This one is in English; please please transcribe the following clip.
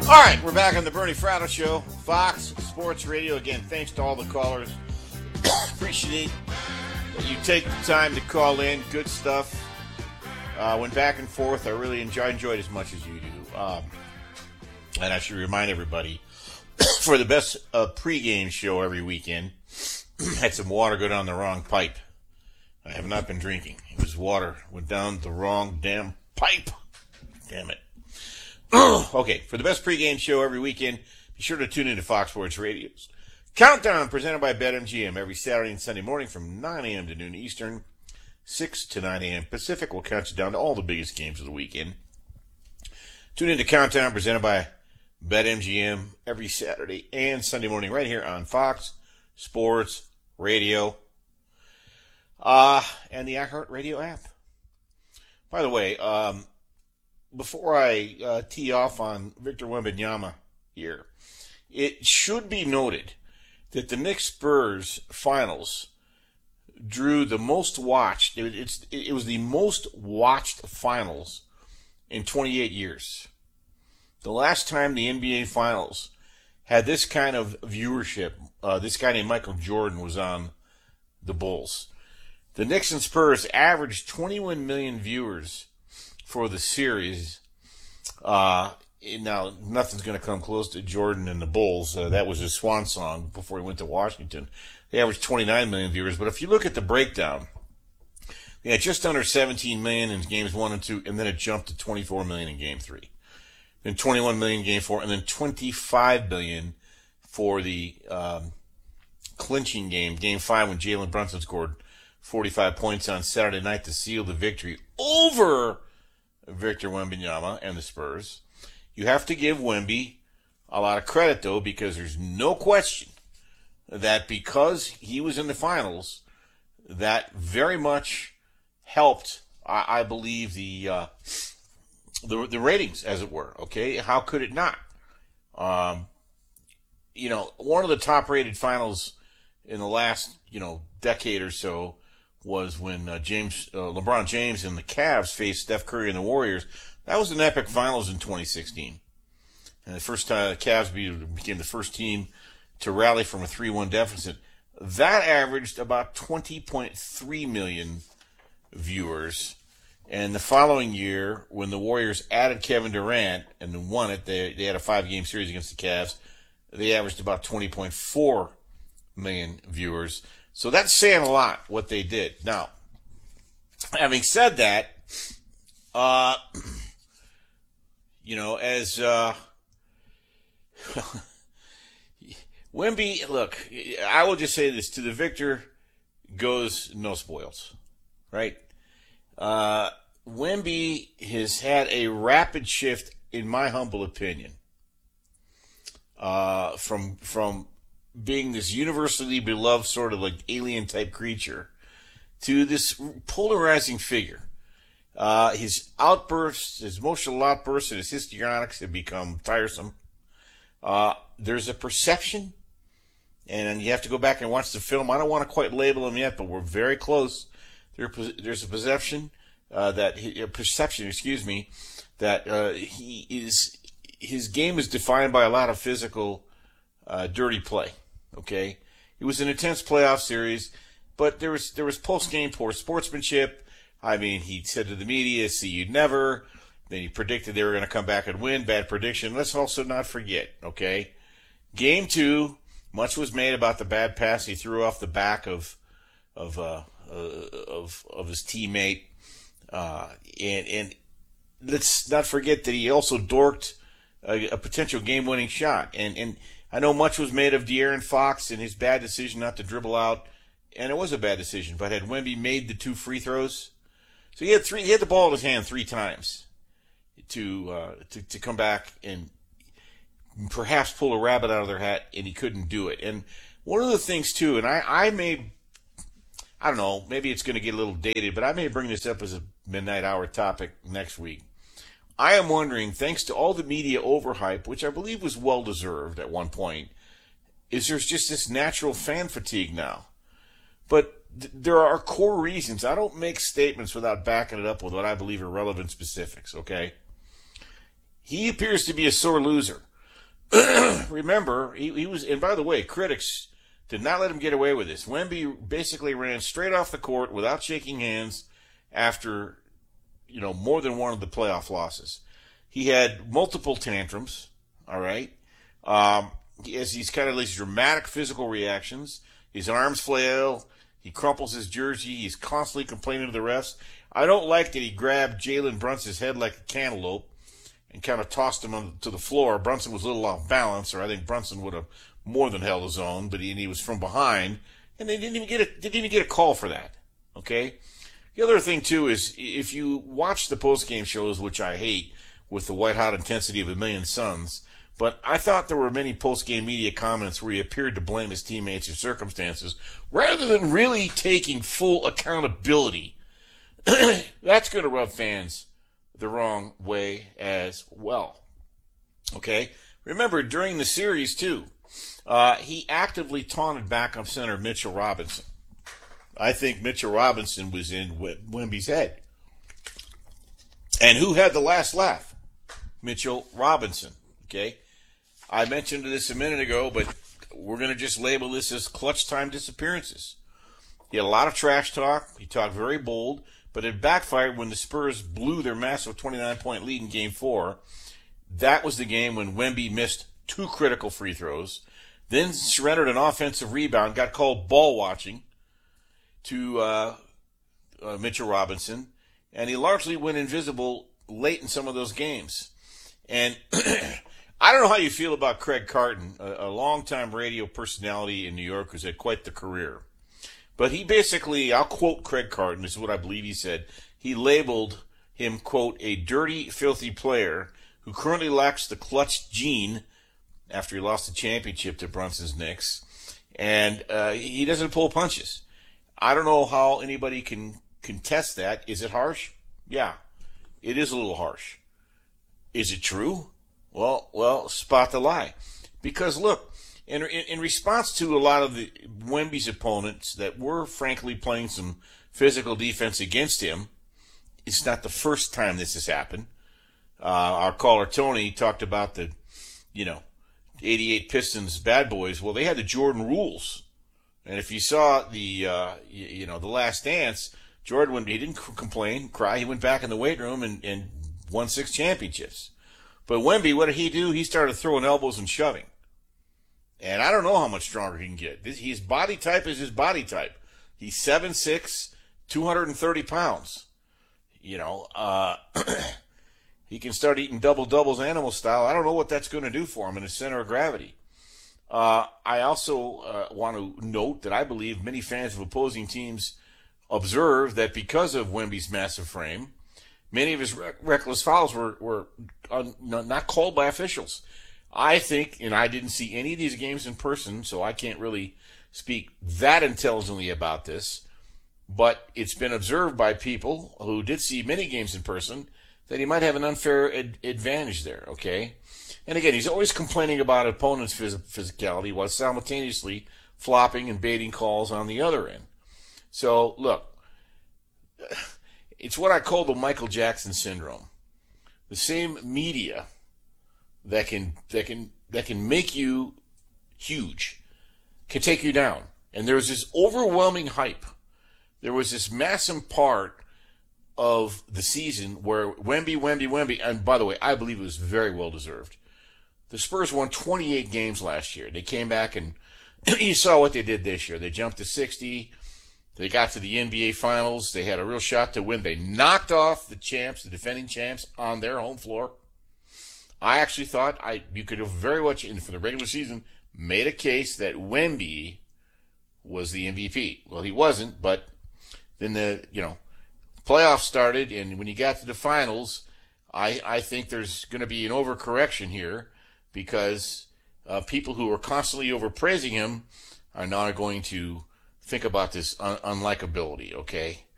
All right, we're back on the Bernie Fratto Show, Fox Sports Radio. Again, thanks to all the callers. Appreciate that you take the time to call in. Good stuff. Went back and forth. I really enjoyed as much as you do. And I should remind everybody, for the best pregame show every weekend, had some water go down the wrong pipe. I have not been drinking. It was water. Went down the wrong damn pipe. Damn it. Okay, for the best pregame show every weekend, be sure to tune into Fox Sports Radio's Countdown, presented by BetMGM, every Saturday and Sunday morning from 9 a.m. to noon Eastern, 6 to 9 a.m. Pacific. Will count you down to all the biggest games of the weekend. Tune into Countdown, presented by BetMGM, every Saturday and Sunday morning right here on Fox Sports Radio and the iHeartRadio app. By the way, before I tee off on Victor Wembanyama here, it should be noted that the Knicks Spurs finals drew the most watched. It was the most watched finals in 28 years. The last time the NBA finals had this kind of viewership, this guy named Michael Jordan was on the Bulls. The Knicks and Spurs averaged 21 million viewers for the series. Now, nothing's going to come close to Jordan and the Bulls. That was his swan song before he went to Washington. They averaged 29 million viewers. But if you look at the breakdown, they had just under 17 million in games 1 and 2, and then it jumped to 24 million in game 3. Then 21 million in game 4, and then 25 million for the clinching game 5, when Jalen Brunson scored 45 points on Saturday night to seal the victory over Victor Wembanyama and the Spurs. You have to give Wemby a lot of credit, though, because there's no question that because he was in the finals, that very much helped, I believe, the ratings, as it were. Okay, how could it not? One of the top-rated finals in the last, decade or so was when LeBron James and the Cavs faced Steph Curry and the Warriors. That was an epic finals in 2016. And the first time the Cavs became the first team to rally from a 3-1 deficit. That averaged about 20.3 million viewers. And the following year, when the Warriors added Kevin Durant and won it, they had a 5-game series against the Cavs. They averaged about 20.4 million viewers. So that's saying a lot, what they did. Now, having said that, Wemby, look, I will just say this, to the victor goes no spoils, right? Wemby has had a rapid shift, in my humble opinion, from being this universally beloved sort of like alien type creature to this polarizing figure. His outbursts, his emotional outbursts, and his histrionics have become tiresome. There's a perception, and you have to go back and watch the film. I don't want to quite label him yet, but we're very close. There's a perception that his game is defined by a lot of physical, dirty play. Okay, it was an intense playoff series, but there was post-game poor sportsmanship. I mean, he said to the media, "See you never." Then he predicted they were going to come back and win. Bad prediction. Let's also not forget, okay, Game 2, much was made about the bad pass he threw off the back of his teammate, and let's not forget that he also dorked a potential game-winning shot. And I know much was made of De'Aaron Fox and his bad decision not to dribble out, and it was a bad decision. But had Wemby made the 2 free throws, so he had the ball in his hand 3 times to come back and perhaps pull a rabbit out of their hat, and he couldn't do it. And one of the things too, and I don't know, maybe it's going to get a little dated, but I may bring this up as a midnight hour topic next week. I am wondering, thanks to all the media overhype, which I believe was well-deserved at one point, is there's just this natural fan fatigue now. But there are core reasons. I don't make statements without backing it up with what I believe are relevant specifics, okay? He appears to be a sore loser. remember, he was, and by the way, critics did not let him get away with this. Wemby basically ran straight off the court without shaking hands after, more than one of the playoff losses. He had multiple tantrums, all right? He has these kind of these dramatic physical reactions. His arms flail. He crumples his jersey. He's constantly complaining to the refs. I don't like that he grabbed Jalen Brunson's head like a cantaloupe and kind of tossed him to the floor. Brunson was a little off balance, or I think Brunson would have more than held his own, but he was from behind, and they didn't even get a call for that. Okay. The other thing too is if you watch the post-game shows, which I hate, with the white-hot intensity of a million suns, but I thought there were many post-game media comments where he appeared to blame his teammates or circumstances rather than really taking full accountability. That's going to rub fans the wrong way as well. Okay? Remember, during the series, too, he actively taunted backup center Mitchell Robinson. I think Mitchell Robinson was in Wemby's head. And who had the last laugh? Mitchell Robinson. Okay? I mentioned this a minute ago, but we're going to just label this as clutch time disappearances. He had a lot of trash talk. He talked very bold, but it backfired when the Spurs blew their massive 29-point lead in Game 4. That was the game when Wemby missed 2 critical free throws, then surrendered an offensive rebound, got called ball watching to Mitchell Robinson, and he largely went invisible late in some of those games. And I don't know how you feel about Craig Carton, a longtime radio personality in New York who's had quite the career. But he basically, I'll quote Craig Carton, this is what I believe he said. He labeled him, quote, a dirty, filthy player who currently lacks the clutch gene after he lost the championship to Brunson's Knicks. And he doesn't pull punches. I don't know how anybody can contest that. Is it harsh? Yeah, it is a little harsh. Is it true? Well, spot the lie. Because look, in response to a lot of the Wemby's opponents that were frankly playing some physical defense against him, it's not the first time this has happened. Our caller Tony talked about the, 88 Pistons bad boys. Well, they had the Jordan rules. And if you saw the Last Dance, Jordan, he didn't complain, cry. He went back in the weight room and won 6 championships. But Wemby, what did he do? He started throwing elbows and shoving. And I don't know how much stronger he can get. His body type is his body type. He's 7'6", 230 pounds. He can start eating double-doubles animal style. I don't know what that's going to do for him in his center of gravity. I also want to note that I believe many fans of opposing teams observe that because of Wemby's massive frame, many of his reckless fouls were not called by officials. I think, and I didn't see any of these games in person, so I can't really speak that intelligently about this, but it's been observed by people who did see many games in person that he might have an unfair advantage there, okay? And again, he's always complaining about opponents' physicality while simultaneously flopping and baiting calls on the other end. So, look, it's what I call the Michael Jackson syndrome. The same media that can make you huge can take you down. And there was this overwhelming hype. There was this massive part of the season where Wemby, and by the way, I believe it was very well deserved. The Spurs won 28 games last year. They came back and you saw what they did this year. They jumped to 60. They got to the NBA Finals. They had a real shot to win. They knocked off the defending champs, on their home floor. I actually thought you could have very much, for the regular season, made a case that Wemby was the MVP. Well, he wasn't, but then the playoffs started, and when you got to the finals, I think there's going to be an overcorrection here because people who are constantly overpraising him are now going to think about this unlikability, okay?